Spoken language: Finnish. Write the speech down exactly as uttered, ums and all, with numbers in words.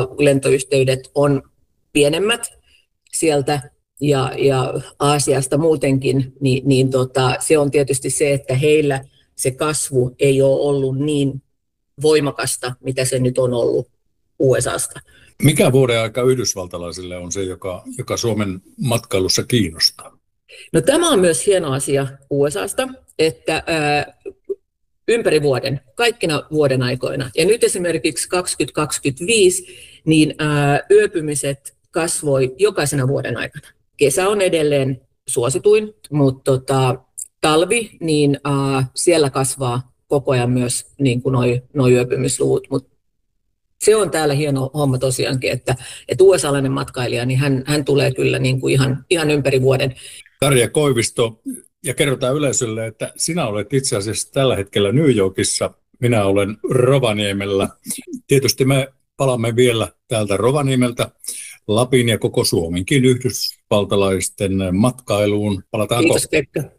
lentoyhteydet on pienemmät sieltä ja, ja Aasiasta muutenkin, niin, niin tota, se on tietysti se, että heillä se kasvu ei ole ollut niin voimakasta, mitä se nyt on ollut U S A:sta. Mikä vuoden aika yhdysvaltalaisille on se, joka, joka Suomen matkailussa kiinnostaa? No tämä on myös hieno asia U S A:sta, että ää, ympäri vuoden, kaikkina vuoden aikoina. Ja nyt esimerkiksi kaksituhattakaksikymmentäviisi, niin ää, yöpymiset kasvoi jokaisena vuoden aikana. Kesä on edelleen suosituin, mutta tota, talvi, niin ää, siellä kasvaa koko ajan myös niin kuin noi, noi yöpymisluvut. Mut se on täällä hieno homma tosiaankin, että, että U S A-lainen matkailija, niin hän, hän tulee kyllä niin kuin ihan, ihan ympäri vuoden. Tarja Koivisto, ja kerrotaan yleisölle, että sinä olet itse asiassa tällä hetkellä New Yorkissa, minä olen Rovaniemellä. Tietysti me palaamme vielä täältä Rovaniemeltä Lapin ja koko Suomenkin yhdysvaltalaisten matkailuun. Palataanko? Kiitos Pekka.